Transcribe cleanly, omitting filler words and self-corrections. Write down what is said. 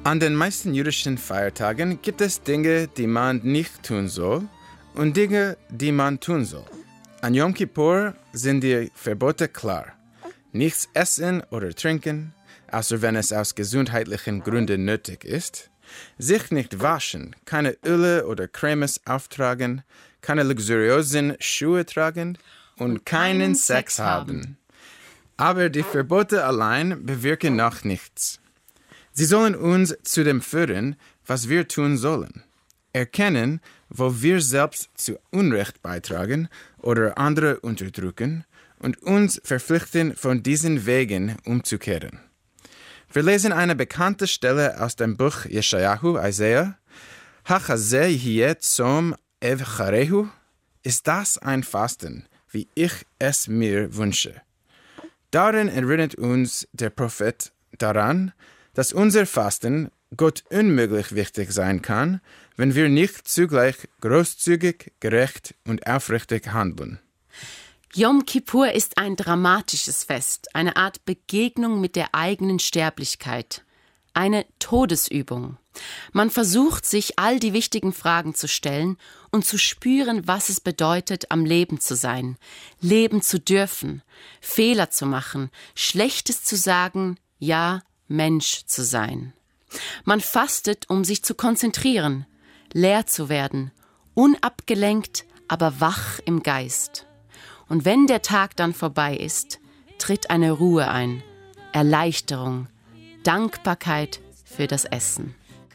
An den meisten jüdischen Feiertagen gibt es Dinge, die man nicht tun soll und Dinge, die man tun soll. An Yom Kippur sind die Verbote klar. Nichts essen oder trinken, außer wenn es aus gesundheitlichen Gründen nötig ist. Sich nicht waschen, keine Öle oder Cremes auftragen, keine luxuriösen Schuhe tragen und keinen Sex haben. Aber die Verbote allein bewirken noch nichts. Sie sollen uns zu dem führen, was wir tun sollen. Erkennen, wo wir selbst zu Unrecht beitragen oder andere unterdrücken und uns verpflichten, von diesen Wegen umzukehren. Wir lesen eine bekannte Stelle aus dem Buch Jeschajahu, Isaiah. Hachazeh hieh tzom evcharehu. Ist das ein Fasten, wie ich es mir wünsche? Darin erinnert uns der Prophet daran, dass unser Fasten Gott unmöglich wichtig sein kann, wenn wir nicht zugleich großzügig, gerecht und aufrichtig handeln. Yom Kippur ist ein dramatisches Fest, eine Art Begegnung mit der eigenen Sterblichkeit, eine Todesübung. Man versucht, sich all die wichtigen Fragen zu stellen und zu spüren, was es bedeutet, am Leben zu sein, leben zu dürfen, Fehler zu machen, Schlechtes zu sagen, ja, Mensch zu sein. Man fastet, um sich zu konzentrieren, leer zu werden, unabgelenkt, aber wach im Geist. Und wenn der Tag dann vorbei ist, tritt eine Ruhe ein, Erleichterung, Dankbarkeit für das Essen.